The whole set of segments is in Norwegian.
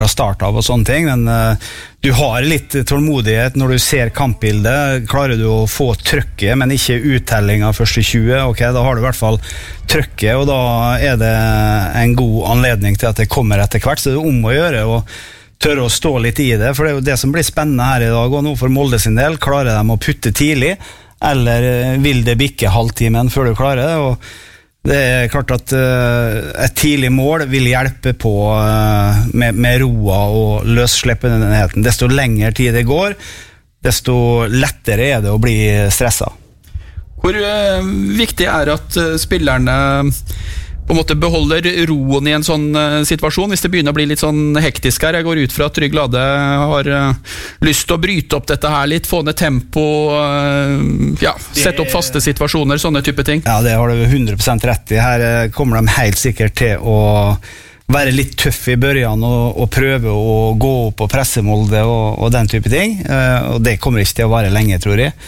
fra start av og sånne ting, men du har litt tålmodighet når du ser kampbildet. Klarer du å få trykket, men ikke uttelling av første 20, ok, da har du i hvert fall trykket, og da det en god anledning til at det kommer etter hvert, så det om å gjøre, og tørre å stå litt i det, for det jo det som blir spennende her i dag, og nå for Molde sin del, klarer de å putte tidlig, eller vil det bikke halvtimen før du klarer det, og det klart at et tidlig mål vil hjelpe på med roa og løssleppenheten. Desto lengre tid det går, desto lettere det å bli stresset. Hvor viktig at spillerne på en måte beholder roen i en sånn situasjon, hvis det begynner å bli litt sånn hektisk her? Jeg går ut fra at Trygg Lade har lyst til å bryte opp dette her litt, få ned tempo, sette opp faste situasjoner, sånne type ting. Ja, det har du 100% rett i. Her kommer de helt sikkert til å være litt tøff i børjan og prøve å gå opp og presse Molde og den type ting, og det kommer ikke til å vare lenge, tror jeg.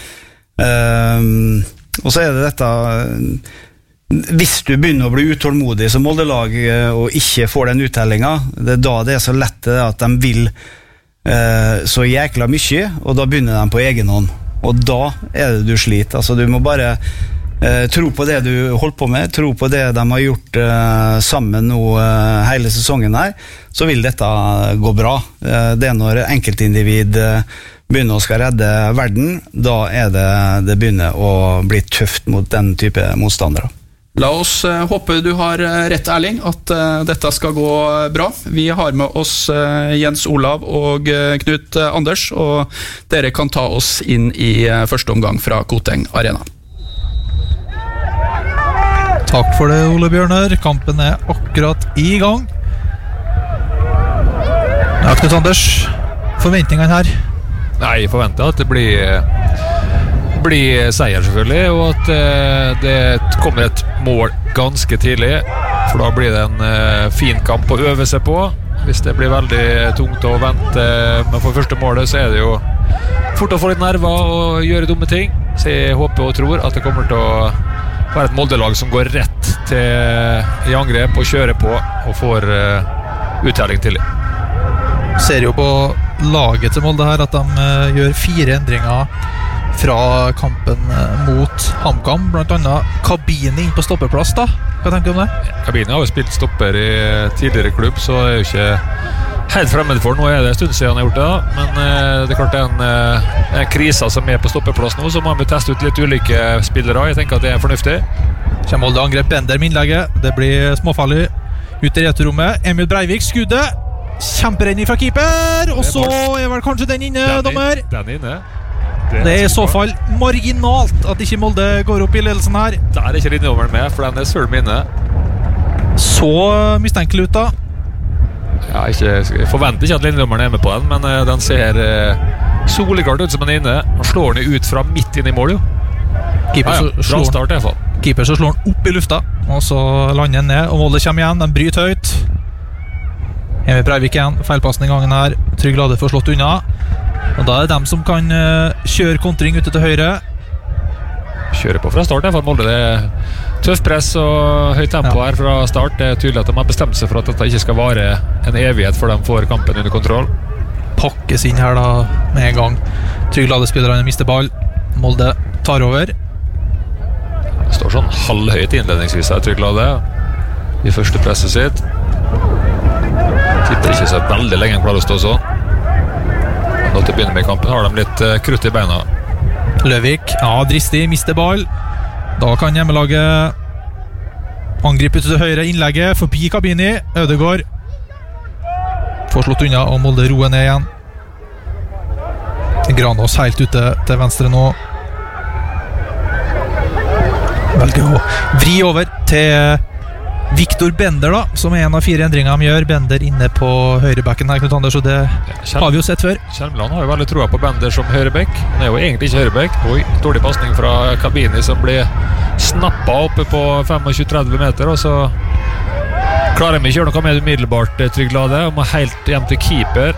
Og så det dette... Hvis du begynner å bli utålmodig som Molde-lag og ikke får den uttellingen, det da det så lett at de vil så jækla mye, og da begynner de på egen hånd. Og da det du sliter. Altså, du må bare tro på det du holder på med, tro på det de har gjort sammen nå hele sesongen her, så vil dette gå bra. Det når enkeltindivid begynner å skal redde verden, da det begynner å bli tøft mot den type motstandere. La oss håpe du har rett, Erling, at dette skal gå bra. Vi har med oss Jens Olav og Knut Anders, og dere kan ta oss inn i første omgang fra Koteng Arena. Takk for det, Ole Bjørner. Kampen akkurat i gang. Ja, Knut Anders, forventningene her? Nei, jeg forventer at det blir seier selvfølgelig, og at det kommer et mål ganske tidlig, for da blir det en fin kamp å øve seg på. Hvis det blir veldig tungt å vente med for første målet, så det jo fort å få litt nerver og gjøre dumme ting, så jeg håper og tror at det kommer til å være et Molde-lag som går rett i angrep og kjører på og får uttelling tidlig. Ser jo på laget til Molde her at de gjør 4 endringer fra kampen mot HamKam, blant annet Kabini inn på stoppeplass da. Hva tenker du om det? Kabini har jo spilt stopper i tidligere klubb, så jo ikke helt fremmed for. Nå det en stund siden han har gjort det da, men det klart en krise som på stoppeplass nå, så man vil teste ut litt ulike spillere. Jeg tenker at det fornuftig. Kommer Molde angrep Bender med innlegget. Det blir småfarlig ut i returrommet. Emil Breivik skuddet. Kjemperedning fra keeper, og så vel kanskje den inne, dommer. Den inne. Det i så fall marginalt at ikke Molde går opp i ledelsen her. Der ikke linjedommeren med, for den sølv inne. Så mistenkelig ut da. Ja, jeg forventer ikke at linjedommeren med på den, men den ser soleklart ut som den inne. Han slår den ut fra midt inn i mål, jo. Keeper bra start i hvert fall. Keeper så slår den opp i lufta, og så lander den ned, og Molde kommer igjen, den bryter høyt. Emil Breivik igjen, feilpassen i gangen her. Trygg Lade får slått unna. Og da det dem som kan kjøre kontring ute til høyre. Kjører på fra start, for Molde. Det tøft press og høyt tempo her fra start. Det tydelig at de har bestemt seg for at dette ikke skal vare en evighet før de får kampen under kontroll. Pakkes inn her da med en gang. Trygg Lade-spillerne mister ball. Molde tar over. Det står sånn halvhøyt innledningsvis her, Trygg Lade, i første presset sitt. Tipper ikke så veldig lenge han klarer å stå sånn. Nå til å begynne med i kampen har de litt krutt i beina. Løvik, dristig, mister ball. Da kan hjemmelaget angripe ut til høyre innlegget, forbi Kabini. Ødegaard får slått unna, og Molde roer ned igjen. Granås helt ute til venstre nå. Velger å vri over til Victor Bender da, som en av 4 endringer de gjør. Bender inne på høyrebacken her, Knut Anders, og det har vi jo sett før. Kjelmeland har jo veldig troa på Bender som høyrebekk. Han jo egentlig ikke høyrebekk. Oi, dårlig passning fra Kabini som blir snappet oppe på 25-30 meter, og så klarer de ikke å gjøre noe med det umiddelbart, Trygg Lade, og må helt hjem til keeper.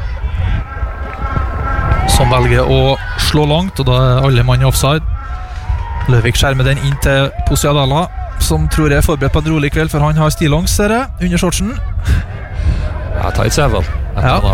Som velger å slå langt, og da alle mann i offside. Løvik skjermer den inn til Posiadala, som tror jeg forberedt på en rolig kveld, for han har stillongs, ser jeg, under shortsen. Ja, tight sevel. Ja.